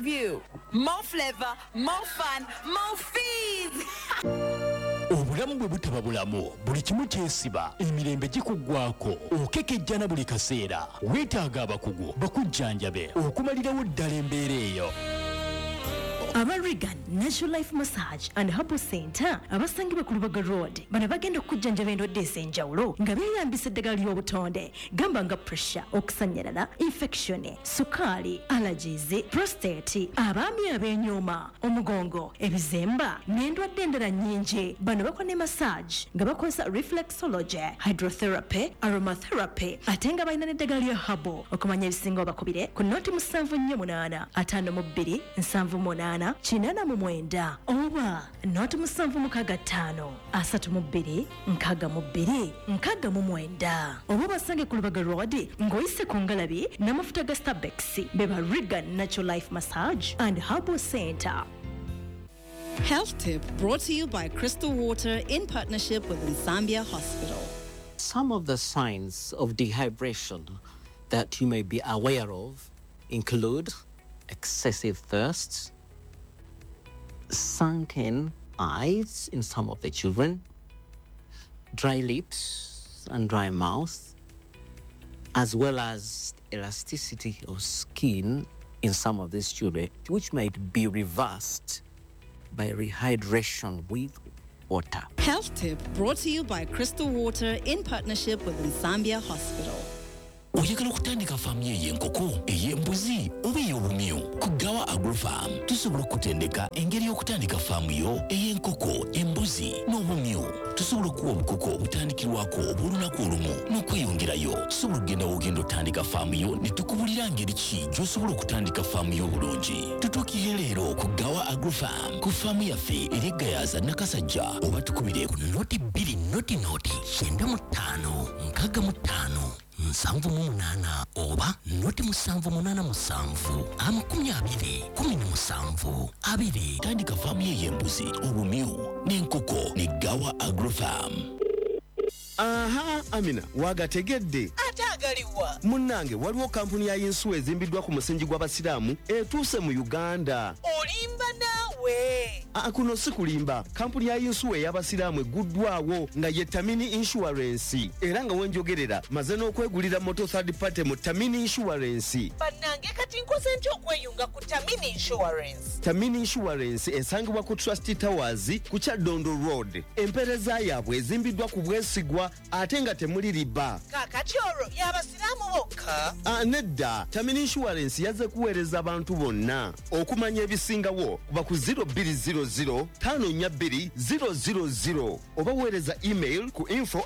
view. More flavor, more fun, more fees. Obulamu bwe butaba bulamu buli kimu kyesiba emirembe gikuggwako okekejjana buli kaseera weetaaga abakugu bakujjanjabe okumalirawo ddala embeera eyo. Abarigan Natural Life Massage and Herbal Center abasangibwa ku Lubaga Road bano bagenda okujjanjaba endwadde ez'enjawulo nga beeyambisa eddagala ly'obutonde gamba nga pressure, okusanyalala, infection, sukaali, allergies, prostate, abaami ab'enyooma, omugongo, ebizemba n'endwadde endala nnyingi. Bano bakola ne massage nga bakozesa reflexology, hydrotherapy, aromatherapy ate nga balina n'eddagala lya herbal. Okumanya ebisinga obakubire ku noti 748 52 78 Chinana mumwenda oba noti 765 32 nkaga mumwenda oba basange ku Lubaga Road ngoyise ku Ngalabi n'amafuta ga Starbex beba Regan Natural Life Massage and Herbal Center. Health tip brought to you by Crystal Water in partnership with Nsambia Hospital. Some of the signs of dehydration that you may be aware of include excessive thirst, sunken eyes in some of the children, dry lips and dry mouth, as well as elasticity of skin in some of these children, which might be reversed by rehydration with water. Health tip brought to you by Crystal Water in partnership with Nsambia Hospital. Oyagala okutandika faamu y'enkoko, ey'embuzi oba ey'obumyu ku Gawa Agrofarm tusobola okutendeka engeri y'okutandika faamu yo ey'enkoko, embuzi n'obumyu. Tusobola okuwa obukoko obutandikirwako obw'olunaku olumu n'okweyongerayo. Tusobola okugenda w'ogenda otandika faamu yo ne tukubulira ngeri ki gy'osobola okutandika faamu yo obulungi. Tutuukire leero ku Gawa Agrofarm ku faamu yaffe eri Gayaza Nakasajja oba tukubire ku noti 2 noti 95 65 7 oba noti 787 20 tandika faamu y'embuzi, obumyu n'enkoko ne Gawa Agrofarm. Aha, Amina, wagategedde. Atagaliwa. Munnange waliwo kampuni ya Yinsuwa ezimbiddwa ku musingi gw'abasiraamu etuuse mu Uganda. Olimba naawe. Kuno si kulimba. Kampuni ya Yinsuwa ey'abasiraamu eguddwawo nga ye Tamini Insurance. Era nga wenjogerera maze n'okwegulira moto third party mu Tamini Insurance. Bannange kati nkoze ntya okweyunga ku Tamini Insurance? Tamini Insurance esangibwa ku Trust Towers ku Kyadondo Road. Empereza yaabwe ezimbiddwa ku bwesigwa ate nga temuli riba. Kakati olwo y'abasiraamu bokka? Nedda, Tamini Insurance yazze kuweereza abantu bonna. Okumanya ebisingawo kuba ku 0200 542 000 oba weereza email ku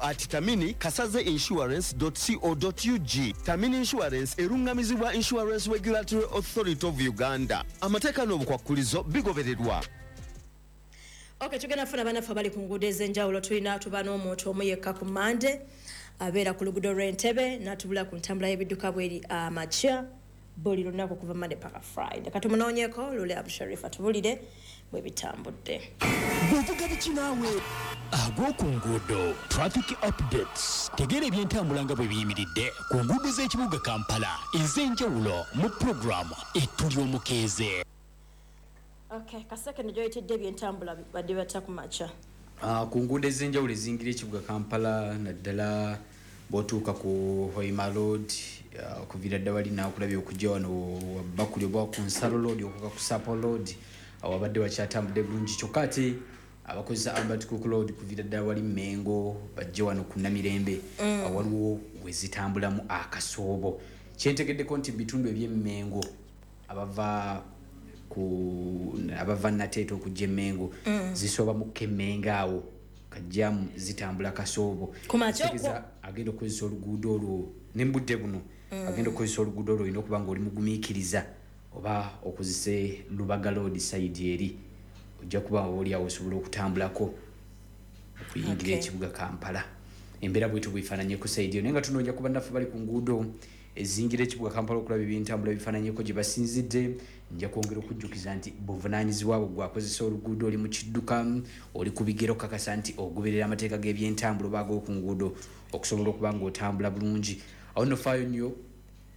info@tamini-insurance.co.ug. Tamini Insurance erungamizibwa Insurance Regulatory Authority of Uganda. Amateeka n'obukwakkulizo bigobererwa. Okay, tugenda funa banafu bali ku nguudo ez'enjawulo. Tulina tuba n'omuntu omu yekka ku Mande abeera ku luguudo lw'Entebbe n'atubula ku ntambula y'ebidduka bweri amakya buli lunaku kuva Monday paka Friday. Kati munoonyeko Lule Abdusharif atubulire bwe bitambudde. Bw'ovuga biki naawe ag'oku nguudo traffic updates tegeera ebyentambula nga bwe biyimiridde ku nguudo z'ekibuga Kampala ez'enjawulo mu program Ettuli Omukeeze. Okay, kaseke njo yitidde ebyentambula badde bata ku makya. Ku nguudo ez'enjawulo ezingira ekibuga Kampala naddala bw'otuuka ku Hoima Road okuviira dda wali naakulabye okujja wano Bakuli oba ku Nsalo Road okuka ku Sapo Road awabadde wakyatambudde bulungi kyokka ate abakozesa Albert Cook Road kuviira dda wali Mengo bajje wano ku Namirembe waliwo wezitambulamu akasoobo. Kyentegeddeko nti bitundu eby'Emmengo abava Nateto okujja Mengo zisoba mu Kemenga awo kajjamu zitambula kasoobo. Kumakyoko agenda okozesa oluguudo olwo n'embudde buno agenda okozesa oluguudo olwo olina okuba nga oli mugumiikiriza oba okozese Lubaga Road side eri ojja kuba oli awo osobola okutambulako okuyingira ekibuga Kampala. Embeera bwetyo bwefaananyeko side eyo naye nga tunoonya kuba naffe bali ku nguudo ezingira ekibuga Kampala okulaba ebyentambula bifaananyeko gye basinzidde. Nja kwongera okujjukiza nti buvunaanyizibwa bwo gwakozesa oluguudo oli mu kidduka oli ku bigero kakasa nti ogoberera amateeka g'ebyentambula oba ag'oku nguudo okusobola okuba ng'otambula bulungi. Awo nno faayo nnyo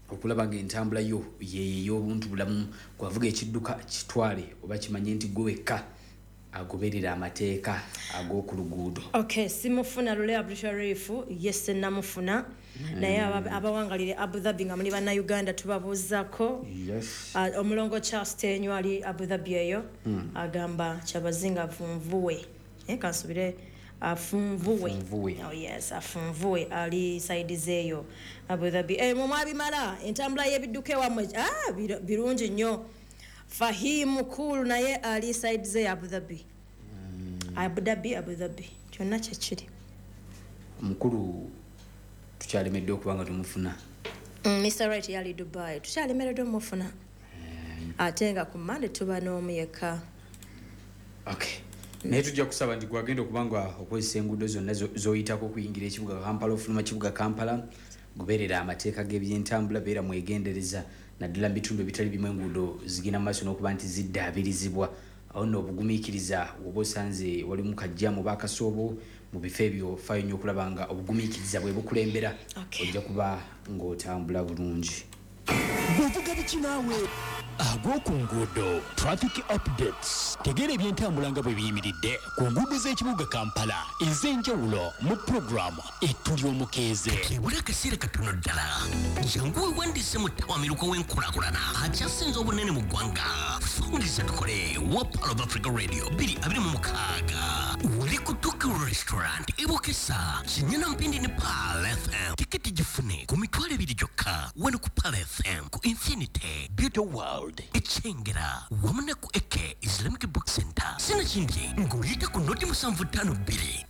okulaba ng'entambula yo y'obuntu bulamu kwavuga ekidduka kitwale oba kimanye nti gwewekka agoberera amateeka ag'oku luguudo. Okay, simufuna lule abdusharif yes namufuna naye abawangalire Abu Dhabi nga muli bana Uganda tubabuuzako. Yes. Omulongo Charles Tenyo ali Abu Dhabi eyo agamba kyabazinga funvuwe kansubire afunvuwe. Oh yes, afunvuwe ali side zeyo Abu Dhabi. Mumwabimala entambula y'ebidduka wamwe birungi nnyo. Fahimu Kulu naye ali side ze Abu Dhabi. Abu Dhabi. Kyonna kyekiri. Omukulu tukyalemedde okubanga tumufuna. Mr. Right yali Dubai. Tukyalemedde omufuna. Ate nga ku Monday tuba n'omu yekka. Okay. Naye tujja kusaba nti gwagenda okubanga okozesa enguudo zonna zoyitako okuyingira ekibuga Kampala ofuluma kibuga Kampala goberera amateeka g'ebyentambula beera mwegendereza naddala mu bitundu ebitali bimu enguudo zigenda maaso n'okuba nti ziddaabirizibwa awo nno obugumiikiriza woba osanze wali mu kajjamu oba akasoobo mu bifo ebyo faayo nnyo okulaba nga obugumiikiriza bwe bukulembera ojja kuba ng'otambula bulungi. Bw'ovuga biki naawe ag'oku nguudo traffic updates tegeera ebyentambula nga bwe biyimiridde ku nguudo z'ekibuga Kampala ez'enjawulo mu puroguramu ettuli omukeeze. Ebula akaseera katono ddala jangu weewandiise mu ttawamiruka w'enkulaakulana akyasinze obunene mu ggwanga. Fungiza tukole wa Pearl of Africa Radio 226 wali ku Tuku Restaurant ebokesa kinyana mpindi ne Pearl FM. Tiketi gifune ku mitwalo 2 gyokka wano ku Pearl FM ku Infinity Beauty World Echengera wamuna ku Eke Islamic Book Center. Sina kindi ng'oyita ku noti 752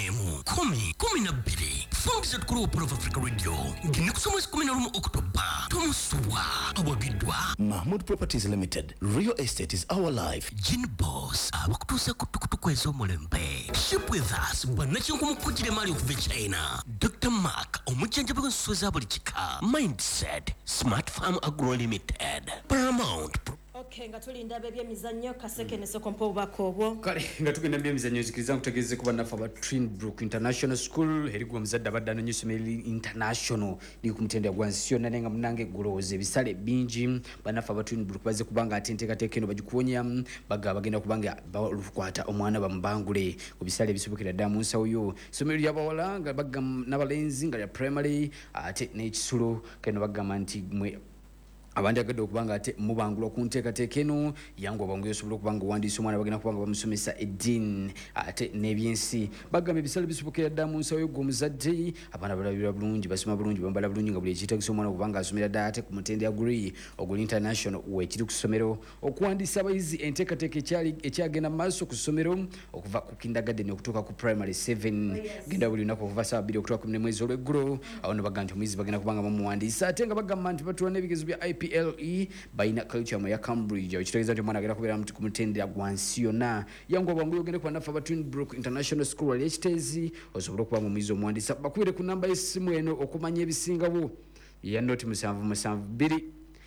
10 Fungiza tukole wa Pearl of Africa Radio ngine kusoma 11 Oktoba tomusubwa abagidwa. Mahmoud Properties Limited. Real estate is our life. Gin Boss abakutuusa ku tukutuku ez'omulembe. Ship with us bannakinku mukujjira mali okuva China. Dr. Mark omujjanjabi w'ensuso za buli kika. Mindset Smart Farm Agro Limited. Paramount. Okay, nga tulinda ebyemizannyo kaseke ne sokompo obubaka obwo. Kale nga tugenda byemizannyo zikiriza nkutegeeze kuba naffe aba Twinbrook International School erigwa omuzadde abadde anoonya essomero international liri ku mutendera gwa nsi yonna naye nga munange eggolooza ebisale bingi bannaffe aba Twinbrook bazze kubanga ate enteekateeka eno bagikuwonya bagenda kubanga balukwata omwana bamubangule ku bisale ebisobokera ddala mu nsawo yo. Essomero ly'abawala nga bagamba n'abalenzi nga lya primary ate n'ekisulo keno bagamba nti mwe abandi agadde okubanga ate mubangulwa ku nteekateeka eno yangu abanguyo osobola okubanga owandiisa omwana bagenda kubanga bamusomesa eddiini ate n'ebyensi bagamba ebisale bisobokera ddala mu nsawo y'ogwo omuzadde abaana balabirwa bulungi basoma bulungi bambala bulungi nga buli ekyeetagisa omwana okubanga asomera ddala ate ku mutendera agree oguli international weekiri ku ssomero okuwandiisa abayizi enteekateeka ekyagenda mu maaso ku ssomero okuva ku kindergarten okutuuka ku primary 7 genda buli lunaku okuva saa 2 okutuuka ku 4 mwezi olw'eggulo awo no bagamba nti omuyizi bagenda kubanga bamuwandiisa ate nga bagamba nti batuula n'ebigezo bya IPLE balina curriculum ya Cambridge ekitegeeza nti omwana agenda kubeera ku mutendera gwa nsi yonna yangu abanguyo ogende kuba naffe aba Twinbrook International School ali ekiteezi osobola okuba omuyizi omuwandiisa bakubire ku namba y'essimu eno okumanya ebisingawo ya noti 772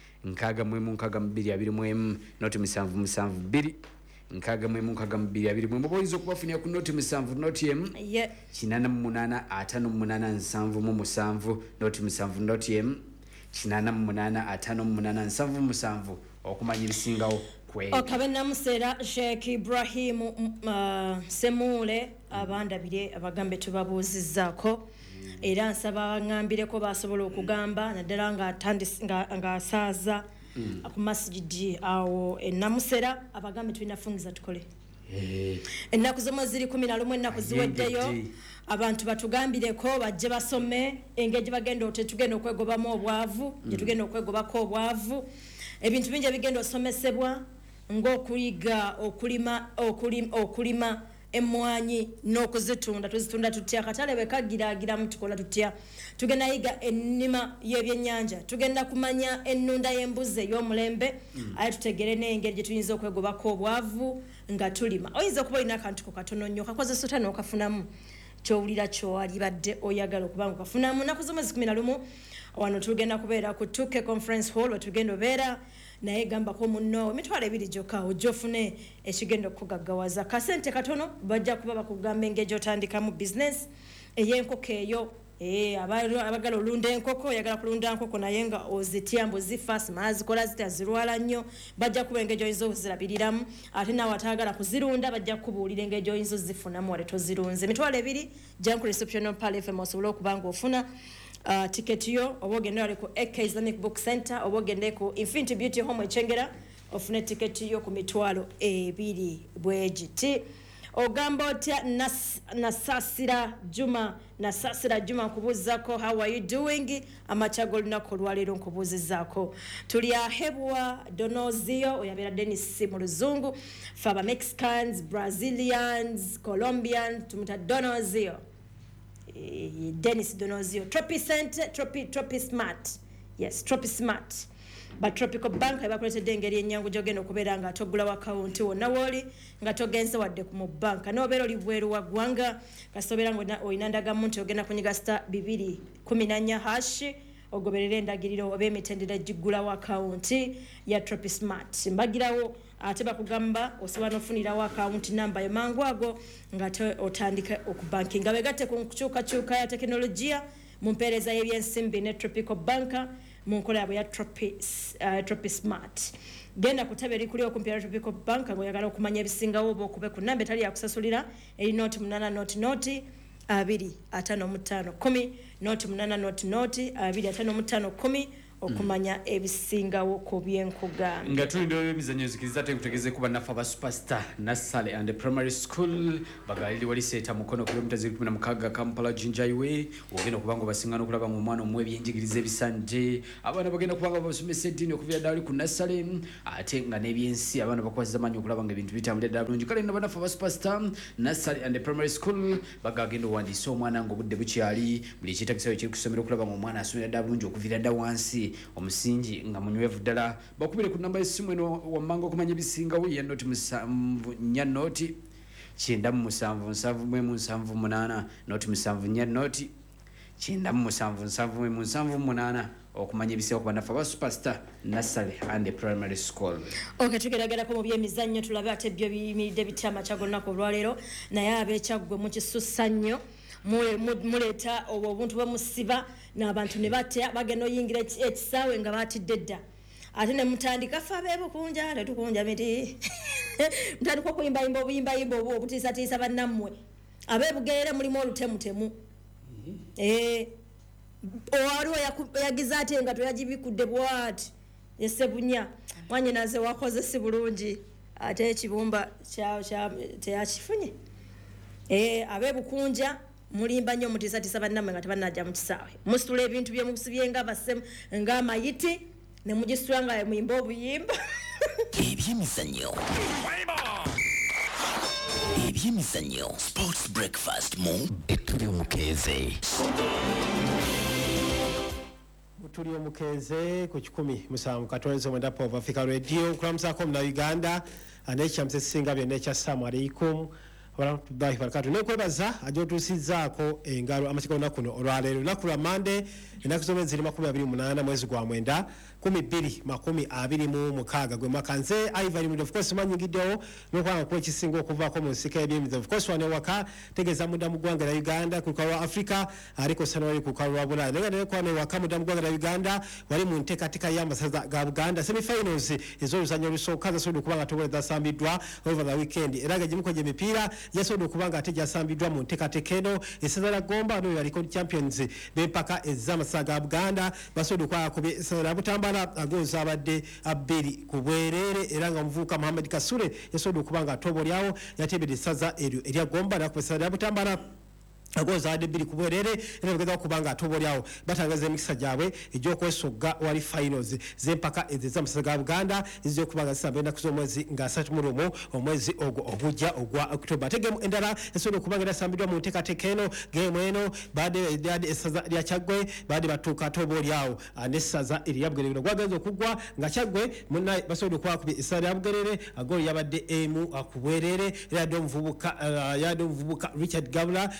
61221 noti 772 61221 boyizo okubafunira ku noti 7 noti em 885857 noti 7 noti em 885857 okumanya ebisingawo Okabena musera Sheikh Ibrahim Semule abandabire abagambe tubabuuzizzaako era nsaba ngambireko basobola okugamba naddala nga asaaza ku masjidi awo enamusera abagambe tulina fungiza tukole ennaku zomwe ziri 11 ennaku ziweddeyo abantu batugambireko bajje basome engeri bagenda tetugenda okwegobamu obwavu gye tugenda okwegobako obwavu ebintu bingi ebigenda osomesebwa ng'okuyiga okulima emmwanyi n'okuzitunda tuzitunda tutya katale bekagiraagira tukola tutya tugenda yiga ennima y'ebyennyanja tugenda kumanya ennunda y'embuzi ey'omulembe aye tutegere n'engeri gye tuyinza okwegobako obwavu nga tulima oyinza okuba olina akantu ko katono nnyo kakozesa ota n'okafunamu kyowulira kyowalibadde oyagala okubanga okafunamu nnaku z'omwezi 11 wano tugenda kubeera ku Tuke Conference Hall wetugenda obeera naye gambako munno emitwalo 2 gyokka ojja ofune ekigenda okugaggawaza kasente katono bajja kuba bakugamba engeri gy'otandikamu business ey'enkoko eyo abagala olunda enkoko yagala kulunda nkoko naye nga ozityambo zifas mazikola zitazirwala nnyo bajja kuba engeri oyinza okuzirabiriramu ate nawe ataagala kuzirunda bajja kubuulira engeri oyinza ozifunamu wale tozirunze emitwalo 2 Janku Reception Pal FM osobole okuba ng'ofuna ticket yo oba ogende wale ku AK Islamic Book Center oba ogende ku Infinity Beauty Home Echengera ofune ticket yo ku mitwalo 2 bwegiti ogamba otya Nasasira Juma nkubuzako how are you doing amachago lunako lwalero nkubuzizako tuli ahebwa Donozio oyabera Dennis mu luzungu faba Mexicans Brazilians Colombians tumuta Donozio Dennis Donozio Tropi Smart yes Tropi Smart but Tropical Bank abakuletedde engeri enyangu gyogenda okubeera nga togula wa account wonna woli nga togenze wadde mu banka n'obeera oli bweru wa ggwanga kasobera nga oyina ndagamu nti ogenda kunyiga star 214 hash ogoberera endagiriro oba emitendera giggula wa account ya Tropi Smart mbagirawo ate bakugamba osobola n'ofunirawo account number emangu ago nga otandika okubankinga begatte ku nkyukakyuka ya tekinologiya mu mpeereza y'ebyensimbi ne Tropical Bank munkola yabwe ya Tropi Smart genda kutabera kuli okumpira Tropical Bank ngoyagala okumanya ebisingawo oba okube ku namba etali yakusasulira eri noti 8 noti 255 10 noti 8 noti 255 10 okumanya ebisingawo ku byenkugambe nga tulindira emizanyo zikiriza tekutegeze kuba nafa ba superstar Nasale and primary school bagaliri wali seta mukono kilomita 16 Kampala Jinja Highway ogenda kubanga basingana okulaba mu mwana omwe byenjigiriza ebisanje abana bagenda kubanga basomesa edini okuvira dali ku Nasale ate nga nebyensi abana bakwaza manyo okulaba nga ebintu bitambule ddala bulungi kale nabana nafa ba superstar Nasale and primary school bagagenda wandisa omwana ngo budde bukyali buli kitakisayo kiri kusomera okulaba mu mwana asomera ddala bulungi okuvira dda wansi omusingi nga munywevu ddala bakubire ku namba y'essimu eno wammanga okumanya ebisingawo ya noti 7 noti 97778 noti 7 noti 97778 okumanya ebisingawo kuba nafa ba superstar Nasale and primary school tugeragera mu byemizannyo tulabe ate byo biyimiridde bitya amachago olunaku olwaleero naye ab'ekyaggwe mukisussa nnyo muleta obuntu bwemusiba n'abantu ne batya bagenda oyingira ekisaawe nga batidde dda ate ne mutandika fe abeebukunja tetukunja miti mutandika okuyimbayimba obuyimbayimba obwo obutiisatiisa bannammwe abeebugerere mulimu olutemutemu waliwo yagiza ate nga toyagibikudde bwati yesebunya mwanyinaze wakoze si bulungi ate ekibumba teyakifunye abeebukunja mulimba nnyo mutiisatiisa bannammwe nga tebanajja mu kisaawe musitula ebintu byemusibye ng'amayiti ne mugisitula nga muyimba obuyimba ebyemizannyo sports breakfast mu Tuli Omukeze ku 17 katoleza mwenda Pop Africa Radio kulamusako muna Uganda anekyamusa ekisinga byonna ekya Assalamu alaikum warahmatullahi wabarakatuh nekwebaza ajotusizaako engalo amakigo nakuno olwaleero lunaku lwa Monday ennaku zomwe ziri 28 mwezi gwa mwenda 1226 gwe mwaka nze Ivan Mudo of course manyigiddewo n'okwanga kuba ekisinga okuvaako mu nsika y'ebyemizo of course wane waka tegeeza mudda mu ggwanga lya Uganda ku lukalu lwa Africa aliko sana wali ku lukalu lwa Bulaaya naye naye kwane waka mudda mu ggwanga lya Uganda wali mu nteekateeka y'amasaza ga Buganda semi-finals ez'oluzannya olusooka zasobodde okuba nga toboleza zasambiddwa over the weekend era nga gimu kw'egyemipiira yasobodde okuba nga ate gyasambiddwa mu nteekateeka eno essaza la Gomba no baliko champions b'empaka ez'amasaza ga Buganda basobodde okuba ku essaza la Butambala agoza abadde abiri ku bwereere era nga omuvubuka Muhammad Kasule yasobodde okuba nga atobolyawo yatebedde essaza eryo erya Gomba nakubessaza lya Butambala agoza ade biri kubwerere era bageza okubanga atobolyawo batangaza emikisa gyabwe egy'okwesogga wali finals z'empaka ez'amasaza ga Buganda ezijja okubanga zisamba ennaku z'omwezi nga 31 omwezi ogwo ogujja ogwa October tegemu endala esobola okubanga erasambiddwa mu nteekateeka eno geemu eno baadde essaza lya Kyaggwe baadde batuuka atobolyawo n'essaza erya Bugerere gwagenza okuggwa nga Kyaggwe munnaye basobodde okwakubya essaza lya Bugerere agoli yabadde emu ku bwereere era yadde omuvubuka Richard Gabula yasobodde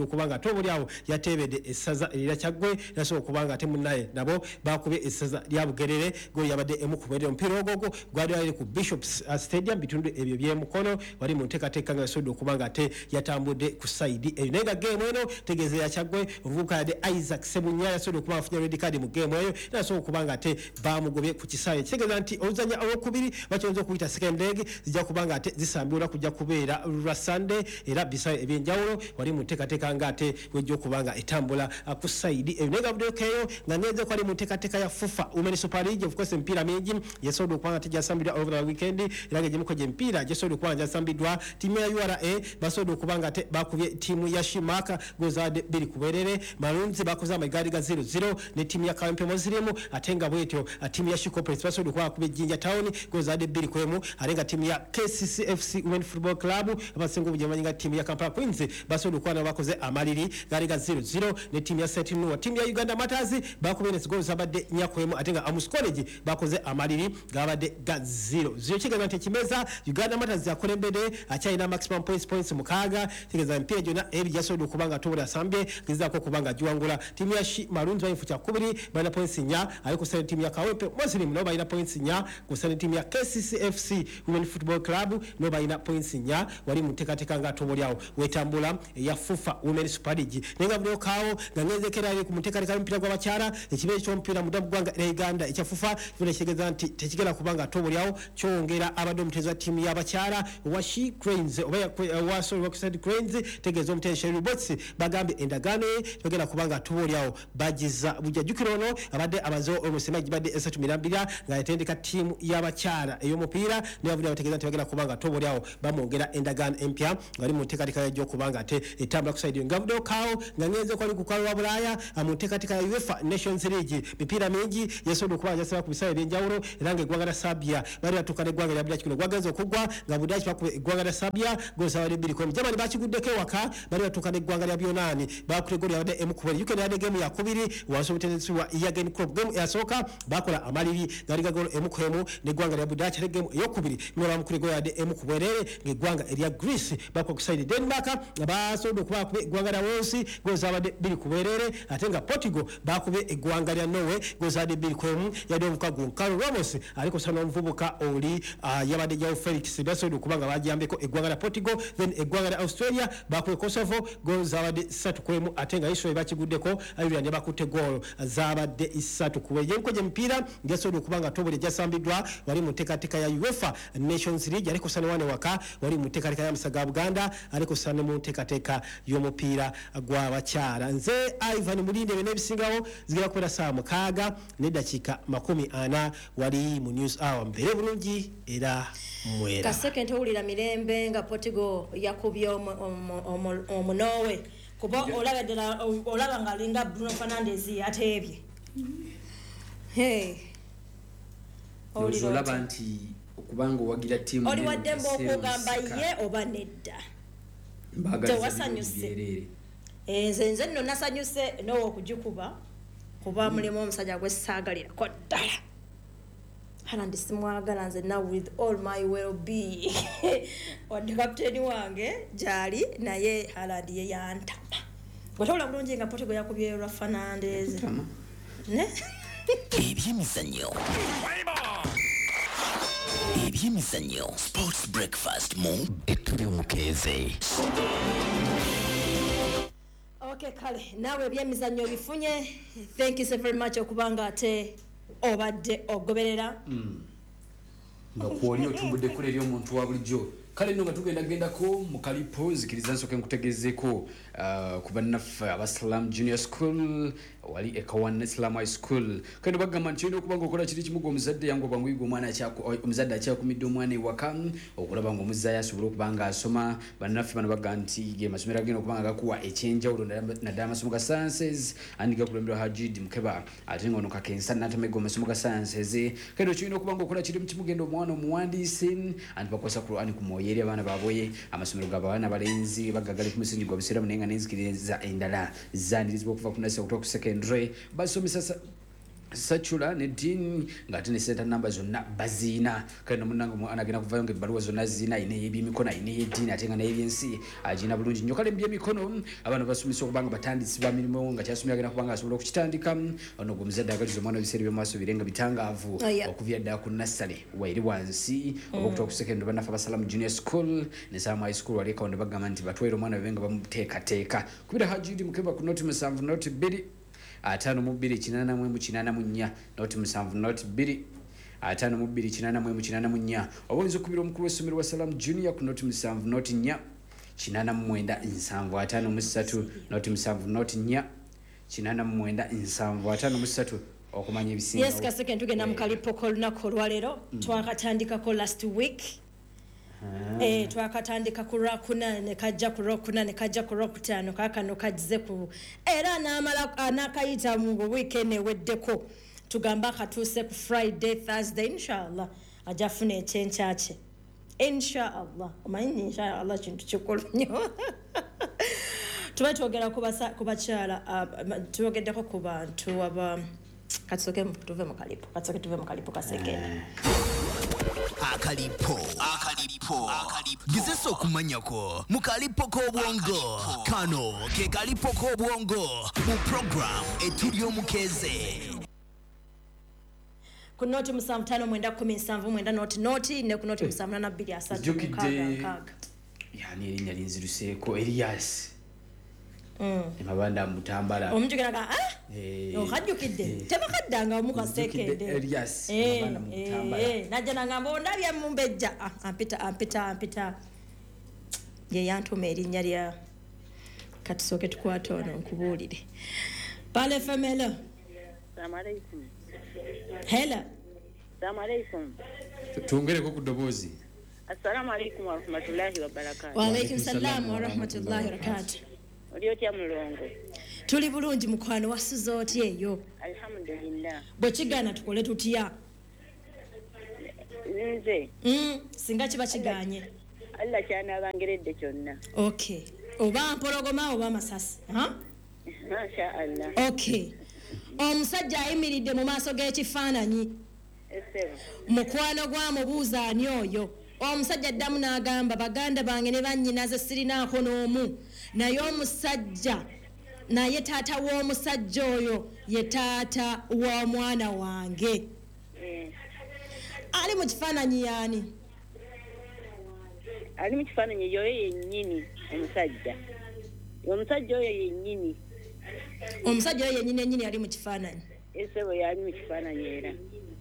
okubanga tobulyawo yatebedde essaza erira kyagwe nasobola okubanga ate munnaye nabo bakubye essaza lya Bugerere go yabadde emukubedde omupiira ogwo gwali ali ku Bishops Stadium bitundu ebyo by'emukono wali mu nteekateeka nga yasobodde okubanga ate yatambudde ku side eyo naye nga game eno tegeeza yakyagwe omuvubuka yadde Isaac Sebunya yasobodde okuba afunye red card mu game eyo nasobola okubanga ate bamugobye ku kisaawe kitegeeza nti oluzannya olwokubiri bakyonza okuyita second leg zijja kubanga ate zisambulwa kujja kubeera lwa Sunday era bisaawe ebyenjawulo wali mu nteekateeka nga ate wejja okubanga etambula ku side eyo naye nga budekeyo nga ngenze kwali mu nteekateeka ya FUFA Women Super League of course emipiira mingi yasobodde okubanga tejasambidwa over the weekend era nga gyemuko gy'emipiira gyasobodde okubanga jasambidwa ttiimu ya URA basobodde okubanga ate bakubye ttiimu ya Shimaka gozaadde 2 kuberere Maroons bakoze amagari ga 0-0 ne ttiimu ya Kawempe Moziremu ate nga bwetyo ttiimu ya Shikopress basobodde okubanga kubye Jinja Town gozaadde 2-1 ate nga ttiimu ya KCCFC Women Football Club abasinga obujamanyi nga ttiimu ya Kampala Queens basobodde okubanga bakoze amaliri gari ga 0-0 ne ttiimu ya Setinua ttiimu ya Uganda Matters bakubye ne goals zabadde 4 ate nga Amus College bakoze amaliri gabadde ga 0-0 kigamba nti kimeza Uganda Matters yakulembedde akyalina maximum points mukaaga kigeza emipiira gyonna eri gyasobodde okubanga tobola sambye gezaako okubanga giwangula ttiimu ya Maroons bayifu kyakubiri balina points 4 ali kusene ttiimu ya Kawempe Muslim nabo balina points 4 kusene ttiimu ya KCCFC Women Football Club nabo balina points 4 wali mu nteekateeka nga tobolyawo wetambula eya FUFA Women Super League nenga bulokaawo nga ngenzekera ali ku muteekateeka y'omupiira gw'abakyala ekibeera ky'omupiira mu ggwanga era Uganda ekya FUFA kino kitegeeza nti tekigenda kubanga tobolyawo kyongera abadde omuteezi wa ttiimu y'abakyala wa She Cranes oba wa Side Cranes tegeeza omuteezi Sherry Bots bagambye endagaano yogera kubanga tobolyawo bagiza bujjajjukiro ono abadde abazo omusema gibadde 3 nga yatendeka ttiimu y'abakyala ey'omupiira ne bavuga bategeeza nti bagenda kubanga tobolyawo bamwongera endagaano empya ng'ali mu nteekateeka y'okubanga ate etambula ku side nga vuddeo kaawo nga ngenze kwali ku kwalo wa Bulaaya mu nteekateeka ya UEFA Nations League mipiira mingi yasobodde okuba jasaba ku bisaawe eby'enjawulo era nga eggwanga lya Serbia bali batuuka n'eggwanga lya Budaki kino gwagenza okuggwa nga Budaki bakuba eggwanga lya Serbia gosabadde 2-1 Germany bakiguddeko ewaka bali batuuka n'eggwanga lya Byonaani bakula goli yabadde emukubiri UK yabadde game ya kubiri wansi obutendesi wa Jurgen Klopp game yasooka bakola amaliri gali gagolo emukubemu n'eggwanga lya Budaki ate game eyokubiri nibo bamukula goli yabadde emukubwerere ng'eggwanga erya Greece bakola ku side Denmark basobodde okuba bakuba eggwanga lya Wales gosabadde 2-2 ate nga Portugal bakubye eggwanga lya Norway gosabadde 2-1 yadde omukago Carlo Ramos aliko sana omuvubuka oli yabadde Joao Felix basobodde okubanga bajambeko eggwanga lya Portugal then eggwanga lya Australia bakubye Kosovo goals zabadde 3-1 ate nga Israel bakiguddeko Ireland bakutte goal zabadde 3-1 yenko gye mpira ngasobodde okubanga tobole jasambiddwa wali mu nteekateeka ya UEFA Nations League aliko sana wane waka wali mu nteekateeka ya Musaga Buganda aliko sana mu nteekateeka y'omupiira gw'abakyala nze Ivan Mulinde bene bisingawo zigera kubeera saa 6 n'eddakiika 40 wali mu news hour mbere bulungi era mwera kaseke ntewulira mirembe nga Portugal yakubye omunowe kuba olaba nga alinga Bruno Fernandes atebye olaba nti okubanga owagira ttiimu oli waddembe okugamba ye oba nedda tewasanyuse nze nno nasanyuse nowo okugikuba kuba mulimu omusajja gwe saagalirako ddala Haaland simwagala nze now with all my well-being wadde kapiteeni wange gyali naye Haaland ye yantama gwetawula bulungi nga Portugal yakubye lwa Fernandes ebyemizannyo sports breakfast mu ettuli omukeeze okay kale nawe ebyemizannyo bifunye thank you so very much okubanga ate obadde ogoberera nga kwoli otumbudde kule eri omuntu wa bulijjo kale nno nga tugendako mu kalipo zikiriza nsooke nkutegezeeko ku bannaffe abaslam junior school wali ekawan Islam High School kandi bagamba nti olina okuba ng'okola kiri kimu omuzadde yangu obwanguyiga omuzadde akyakumidde omwana ewaka okulaba ng'omuzaayo asobole okuba ng'asoma bannaffe bano bagamba nti ge masomero agenda okuba nga gakuwa ekyenjawulo naddala amasomo ga sciences andi gakulemberwa Hajid Mukeba ate ng'ono kakensa n'atamega amasomo ga sciences kandi okirina okuba ng'okola kiri kimu genda omwana omuwandiisi andi bakozesa Qur'an ku mwoyo eri abaana baabwe amasomero g'abaana balenzi bagagali ku musingi gwa bisiramu naye nga n'enzikiriza endala zandirizibwa okuva ku nasi okutuuka ku secondary basomesa Sachula ne Dean ngati ne set number zonna bazina kana munango anagena kuvayo ngebaluwa zonna zina ine yebi mikono ine ye Dean atenga na evidence ajina bulungi nyokale mbye mikono abantu basumisa okubanga batandisi ba milimo nga kyasumya gena kubanga asobola okukitandika ono gomuzadde agalizo mwana biseri byamaso birenga bitangavu okuvya ku nasale wairi wansi okutoka ku second banafa basalamu junior school ne Sam high school wali kaonde bagamba nti batwero mwana benga bamuteeka teeka kubira hajudi mukeba ku noti musanvu noti biri atano mu 284 noti musanvu noti biri atano mu 284 obonzo kubira omukulu w'essomero wa Salam Junior ku noti musanvu noti 4 89 nsanvu atano mu 3 noti musanvu noti 4 89 nsanvu atano mu 3 okumanya ebisinga. Yes kaseke tugenda mu kalipo kolunako lwalero twakatandika ko last week. Twakatandika ku Lwakuna ne kajja ku Lwokuna ne kajja ku Lwokutaano kakano kajze ku era n'amala anakayita mu weekend eweddeko tugamba katuuse ku Friday Thursday inshallah ajafuna ekyenkyache inshallah omanyi inshallah kintu kikulu nnyo tuba twogera ku bakyala tuyogeddeko ku bantu aba katsoke tuve mu kalipo kasekende akalipo gizeso kumanyako mukalipo k'obwongo kano ke kalipo k'obwongo mu program etulyo mukeze ku noti musanvu tano mwenda 17 mwenda noti ne ku noti musanvu na 2 yani erinya linziruseeko Elias emabanda mutambala omujugiraga okajjukidde tebakaddanga omukasekende Elias emabanda mutambala najja ngamba ndabya mumbejja ampita ye yantuma erinnya lya katusoke tukwata ono nkubuulire pale famelo Assalamu alaikum. Hela Assalamu alaikum. Tuongereko ku ddoboozi. Assalamu alaikum wa rahmatullahi wa barakatuh. Wa alaikum salam wa rahmatullahi wa barakatuh. Oliotya mulongo. Tuli bulungi mukwano wasuza otya eyo? Alhamdulillah. Bwekigana tukole tutya? Nze. Singa kiba kiganye. Allah kyanabangeredde kyonna. Okay. Oba mpologoma oba masasi. Masha Allah. Okay. Omusajja ayimiridde mu maaso g'ekifaananyi. Mukwano gwa mubuuza ani oyo. Omusajja addamu n'agamba baganda bange ne bannyinaze sirinaako n'omu. Naye omusajja naye taata w'omusajja oyo ye taata w'omwana wange. Ali mu kifaananyi yaani? Ali mu kifaananyi yoyo yennyini omusajja. Omusajja oyo yennyini. Omusajja oyo yennyini ali mu kifaananyi. Esebo yali mu kifaananyi era.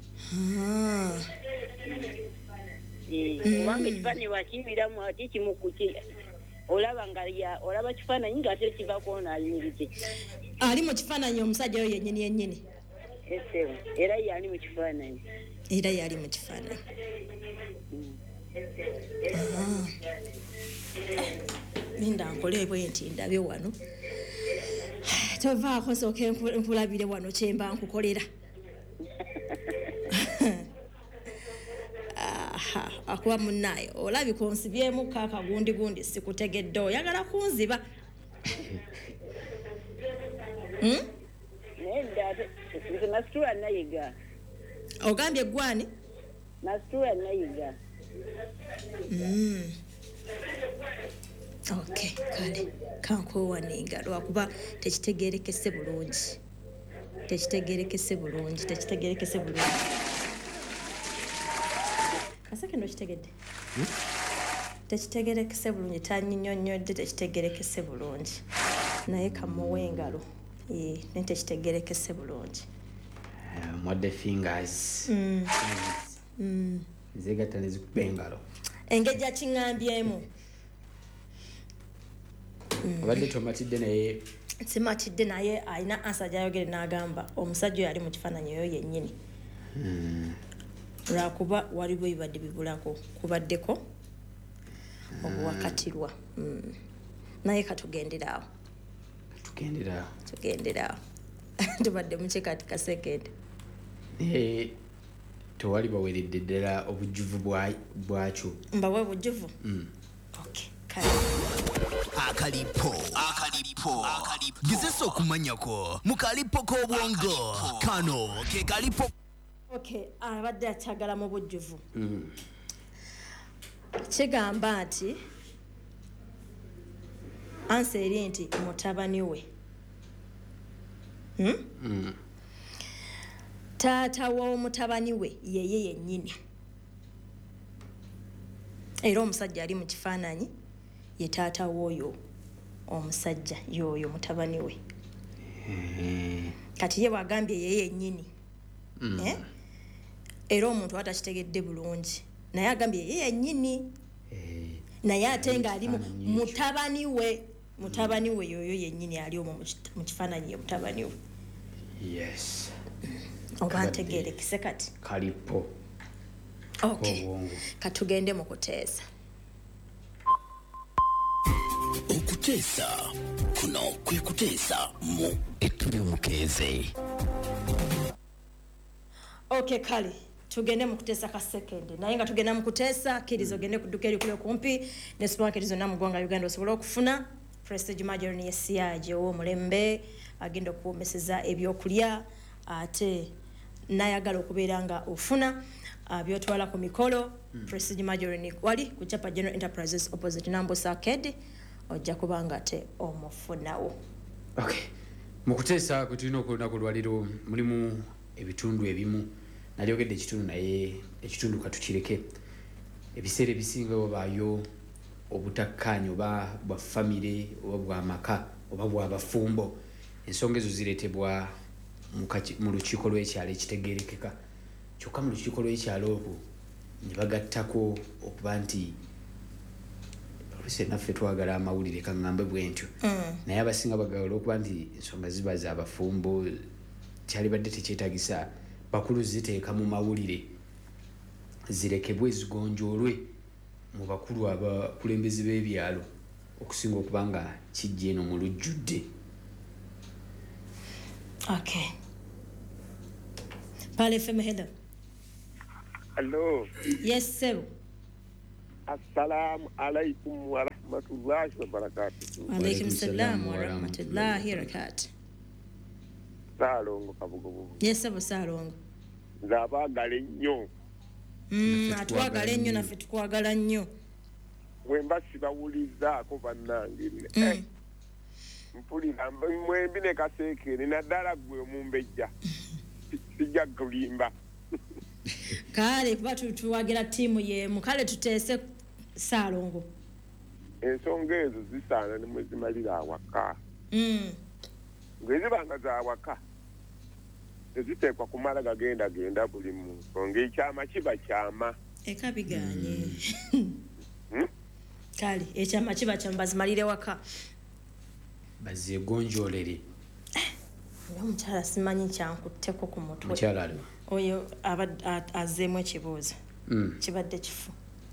Kubanga ekifaananyi wakiyimiramu ati kimukuki olaba nga olaba kifaananyi ng'ate kivako n'ayimiridde. Ali mu kifaananyi omusajja oyo yennyini. Esebo era yali mu kifaananyi. Era yali mu kifaananyi. Linda nkole bwe nti ndabye wano. Tovaako sooke nkulabire wano kyemba nkukolera. Akuba munnaye olabika onsibyemu kaakagundi sikutegedde oyagala kunziba. Nasitula nayiga. Ogambye gwani? Nasitula nayiga. Okay, kale kankuwaninga lwakuba tekitegeerekese bulungi. Kaseke ndo kitegedde. Tekitegeerekese bulungi tannyonnyodde tekitegeerekese bulungi. Naye kamuwe engalo. Tekitegeerekese bulungi. Mwadde fingers. Nzegatta ne zikuba engalo. Engejja kiŋŋambyemu. Abadde tomatidde naye simatidde naye alina ansa gyayogere n'agamba omusajja oyo ali mu kifaananyi oyo yennyini. Lwakuba waliwo ebibadde bibulako kubaddeko obuwakatirwa. Naye katugenderaawo. Tubadde mukikati kasekende. Tewali baweredde ddala obujjuvu bwakyo. Mbawe obujjuvu? Okay. akalipo gezesa okumanyako mu kalipo k'obwongo kano ke kalipo. Okay, abadde akyagala mu bujjuvu kigamba nti ansa eri nti mutabani we taata w'omutabani we yeye yennyini era omusajja ali mu kifaananyi ye taata w'oyo omusajja y'oyo mutabani we kati ye bwagambye yeye yennyini era omuntu atakitegedde bulungi naye agambye yeye yennyini naye ate ngaali mutabani we yoyo yennyini ali omwo mu kifaananyi ye mutabani we. Yes. Oba ntegeerekese kati kalipo. Okay. Katugende mu kuteesa. Okuteesa kuno kwe kuteesa mu etuli mukeeze. Okay, kale tugende mu kuteesa ka second naye nga tugenda mu kuteesa kirizo gende kudduka eri kuli okumpi ne supermarket zonna mu ggwanga Uganda osobola okufuna Prestige Margarine yesiyaje ow'omulembe agenda okuwomeseza ebyokulya ate nayagala okubeera nga ofuna byotwala ku mikolo Prestige Margarine wali ku Chapa General Enterprises opposite Nambosa Arcade ojja kubanga te omufunawo. Okay, mu kuteesa kwe tulina okulunaku lwaliro mulimu ebitundu ebimu nalyogedde ekitundu naye ekitundu katukireke ebiseera ebisinga wabaayo obutakkaanya oba bwa famire oba bw'amaka oba bw'abafumbo ensonga ezo zireetebwa mu lukiiko lw'ekyalo ekitegeerekeka kyokka mu lukiiko lw'ekyalo okwo ne bagattako okuba nti oluusi naffe twagala amawulire kaŋŋambe bwentyo naye abasinga bagala okuba nti ensonga ziba z'abafumbo kyalibadde tekyetagisa bakulu ziteeka mu mawulire zirekebwe zigonjoolwe mu bakulu abakulembeze b'ebyalo okusinga okuba nga kijja eno mu lujjudde. Okay. Pale FM hello. Hello. Yes sir. Assalamu alaikum wa rahmatullahi wa barakatuh. Wa alaikum salam wa rahmatullahi wa barakatuh. Salongo kabugobugo. Yes sir Salongo. Nzabagala ennyo. Atwagala ennyo naffe tukwagala nnyo. Mwemba sibawulizaako bannange. Mpulira mwembi ne kaseekere naddala gwe omumbejja sijja kulimba. Kale kuba tuwagira ttiimu y'emu kale tuteese Salongo. Ensonga ezo zisaana ne mwe zimalira awaka. Ng'ezibanga za awaka teziteekwa kumala gagenda buli mu nsonga ekyama kiba kyama. Eka biganye. Kale ekyama kiba kyama bazimalire waka. Bazegonjoolere. Omukyala simanyi kyankutteko ku mutwe. Mukyala ali. Oyo azzeemu ekibuuzo. Kibadde kifu.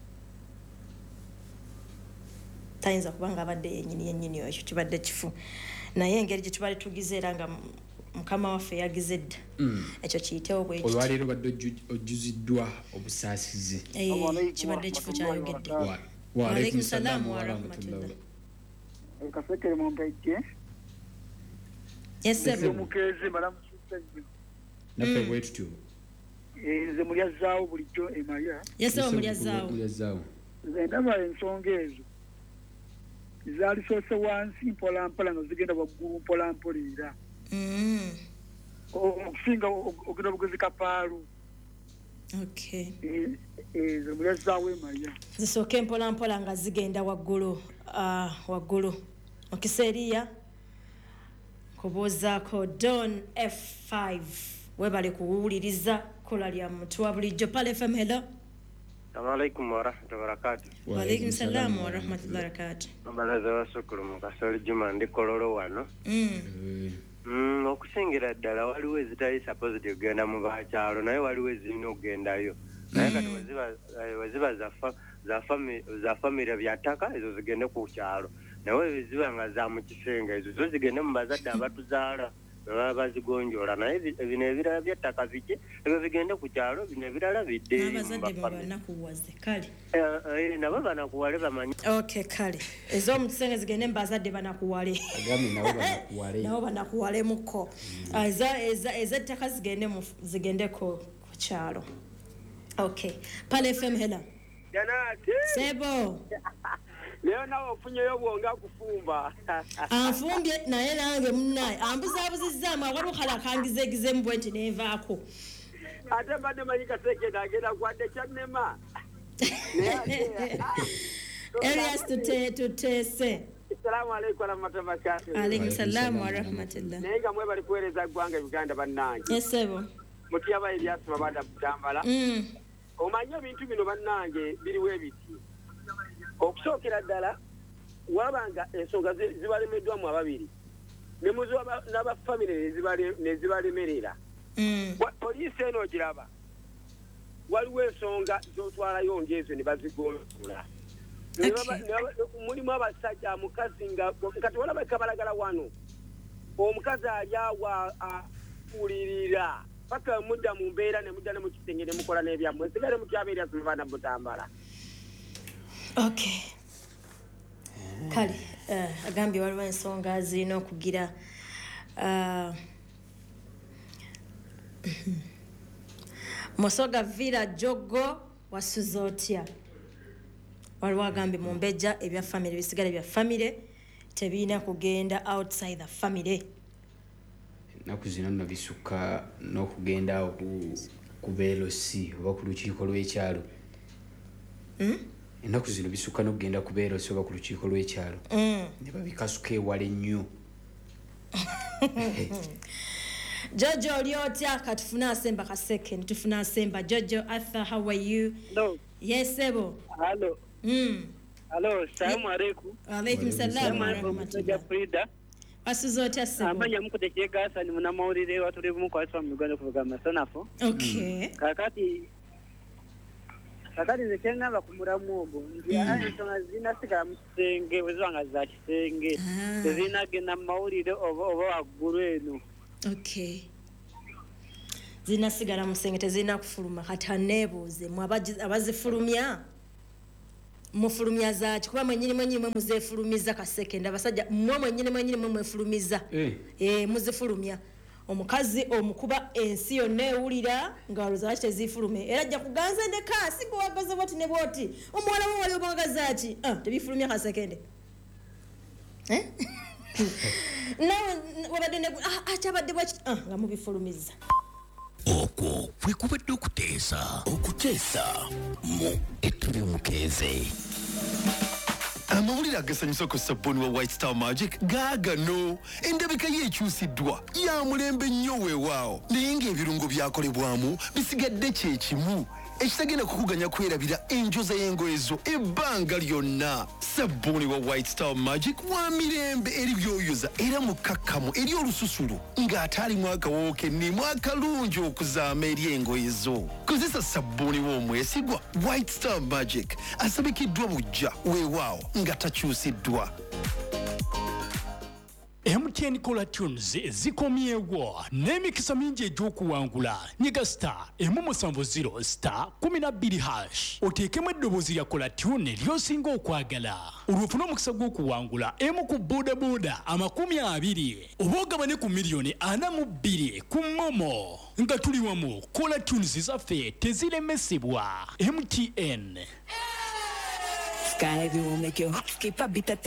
Tayinza kubanga abadde yennyini oyo kibadde kifu. Naye engeri gye tubali tugize era nga mukama waffe yagize dda. Ekyo kiyitewo bwe kityo. Olwaleero badde ojjuziddwa obusaasizi. Kibadde kifu kyayogedde. Wa alaikum salaam wa rahmatullah. Kasekere mumpejje. Yes sir. Mukeze malamu susajju. Naffe bwe tutyo. Nze mulyazaawo bulijjo emaya. Yes sir mulyazaawo. Nze ndaba ensonga ezo zaalisoose wansi mpolampola nga zigenda waggulu mpolampola era. Okusinga ogenda bugezi kapaalu. Okay. Nze mulyazaawo emaya. Zisooke mpolampola nga zigenda waggulu. Waggulu. Okiseeriya kubuuzaako Don F5 webale kuwuliriza kola lya muntu wa bulijjo Pale FM hello. Assalamu alaikum wa rahmatullahi wa barakatuh. Wa alaikum salam wa rahmatullahi wa barakatuh. Mbalaza wasukulu mu Kasoli Juma ndi Kololo wano. Okusingira ddala waliwo ezitali supposed ogenda mu bakyalo naye waliwo ezirina okugendayo. Naye kati weziba za famire byataka ezo zigende ku kyalo. Nawe ziba nga za mu kisenge ezo zo zigende mu bazadde abatuzaala baba bazigonjola naye bino ebirala by'ettaka biki ebyo bigende ku kyalo bino ebirala bidde abazadde banakuwaze kale nabo banakuwale bamanyi okay kale ez'omutusenge zigende mbazadde banakuwale nabo banakuwale muko ez'ettaka zigende ku kyalo okay pale FM hela sebo leo nawe ofunyeyo bwonga kufumba anfumbye naye nange munnaye ambuzabuzizaamu awalukhala kangizegize mbwenti nevaako ate mbadde manyi Kaseke nagenda kwadde kyannema Elias tuteese Assalamu alaikum warahmatullahi wabarakatuh. Alaikum salaam warahmatullah. Naye nga mwe bali kuweereza ggwanga Uganda bannange. Yesebo. Mutiyaba Elias babanda Butambala. Omanyi ebintu bino bannange biriwo ebiti. Okusookera ddala wabanga ensonga zibalemeddwamu ababiri. Ne muziba n'abafamire ne zibalemerera. Poliisi eno ogiraba. Waliwo ensonga z'otwalayo ng'ezo ne bazigonjola. Mulimu abasajja mukazi nga kati walaba kabalagala wano omukazi ali awa akulirira paka mudda mu mbeera ne mudda ne mu kisenge ne mukola n'ebyammwe sigale mutyabeera zimuvana Butambala. Okay kale agambye waliwo ensonga zirina okugira Musoga Villa Jogo wasuza otya waliwo agambye mu mbejja ebya family bisigale bya family tebiina kugenda outside the family naku zino nno bisukka n'okugenda ku beerosi oba ku lukiiko lw'ekyalo ennaku zino bisukka n'okugenda ku beerosi oba ku lukiiko lw'ekyalo ne babikasuka ewala ennyo Jojo oli otya katufuna asemba Kaseke ntufuna asemba Jojo Arthur how are you? No. Yes sebo. Hello. Hello, assalamu alaikum. Alaikum salaam wa rahmatullah. Frida. Asuzo otya sebo. Amanya mukudeke gasa ni muna maulire watule mu kwa swa muganda kuvuga masonafo. Okay. Kakati zekenga bakumuramu ogo. Ndiya nsonga zina sika musenge wezwanga za kisenge. Zina gena maulire oba waguru eno. Okay. Zina sigala musenge tezina kufuluma kata nebuze abazifulumya mufulumya zaaki kuba mwenyini muzefulumiza Kaseke ndabasajja mwenyini mwefulumiza muzifulumya omukazi omukuba ensi yonna ewulira nga zaaki tezifulume era ajja kuganza ndeka sigo wagaza boti ne boti omuwala wo wali obagazaaki tebifulumya Kaseke nawe wabadde ne akyabadde bwaki nga mubifulumiza okwo kwe kubadde okuteesa mu ettuli omukeeze amawulire agasanyusa ku sabbuuni wa White Star Magic gaagano endabika ye ekyusiddwa ya mulembe nnyo weewaawo naye ng'ebirungo byakolebwamu bisigadde kye kimu ekitagenda kukuganya kwerabira enjoza y'engoye zo ebbanga lyonna sabbuuni wa White Star Magic wa mirembe eri byoyoza era mukakkamu eri olususulu ng'ate alimu akawoowo kennimu akalungi okuzaama eri engoye zo kozesa sabbuuni w'omwesigwa White Star Magic asabikiddwa bujja weewaawo nga takyusiddwa. MTN Cola Tunes zikomyewo n'emikisa mingi egy'okuwangula nyiga star emu70 star 12 oteekemu eddoboozi lya Cola Tune ly'osinga okwagala olwofuna omukisa gw'okuwangula emu ku bodaboda 20 oba ogabane ku miliyoni 42 ku Momo nga tuli wamu Cola Tunes zaffe teziremesebwa MTN. Sky will make your heart skip a bit.